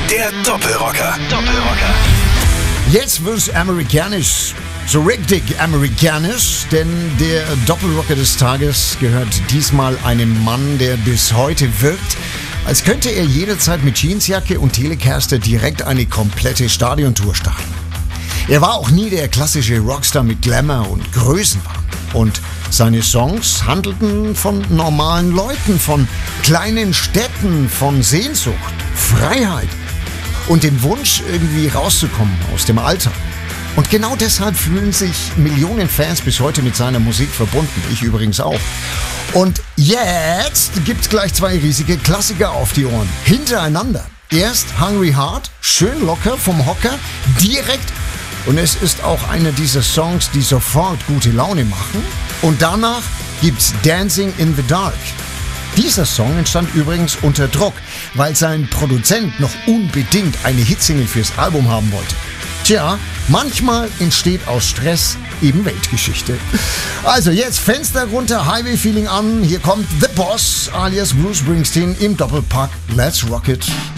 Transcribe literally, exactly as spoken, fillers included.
Der Doppelrocker. Doppelrocker. Jetzt wird's amerikanisch. So richtig amerikanisch, denn der Doppelrocker des Tages gehört diesmal einem Mann, der bis heute wirkt, als könnte er jederzeit mit Jeansjacke und Telecaster direkt eine komplette Stadiontour starten. Er war auch nie der klassische Rockstar mit Glamour und Größenwahn. Und seine Songs handelten von normalen Leuten, von kleinen Städten, von Sehnsucht, Freiheit und dem Wunsch, irgendwie rauszukommen aus dem Alltag. Und genau deshalb fühlen sich Millionen Fans bis heute mit seiner Musik verbunden. Ich übrigens auch. Und jetzt gibt's gleich zwei riesige Klassiker auf die Ohren. Hintereinander. Erst Hungry Heart, schön locker vom Hocker, direkt. Und es ist auch einer dieser Songs, die sofort gute Laune machen. Und danach gibt's Dancing in the Dark. Dieser Song entstand übrigens unter Druck, weil sein Produzent noch unbedingt eine Hitsingle fürs Album haben wollte. Tja, manchmal entsteht aus Stress eben Weltgeschichte. Also jetzt Fenster runter, Highway-Feeling an. Hier kommt The Boss alias Bruce Springsteen im Doppelpack. Let's rock it.